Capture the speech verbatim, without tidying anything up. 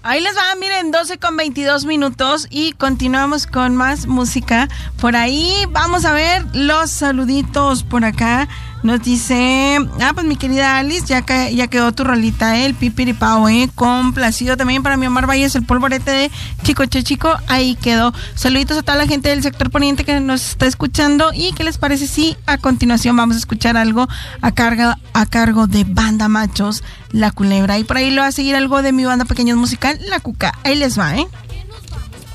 Ahí les va, miren, doce con veintidós minutos y continuamos con más música. Por ahí vamos a ver los saluditos por acá. Nos dice, ah, pues mi querida Alice, ya, que, ya quedó tu rolita, ¿eh? El pipiripao, ¿eh? Complacido también para mi Omar Valles, el polvorete de Chico Che Chico, ahí quedó. Saluditos a toda la gente del sector poniente que nos está escuchando. ¿Y qué les parece si a continuación vamos a escuchar algo a cargo, a cargo de Banda Machos, La Culebra? Y por ahí lo va a seguir algo de mi banda Pequeños Musical, La Cuca. Ahí les va, ¿eh?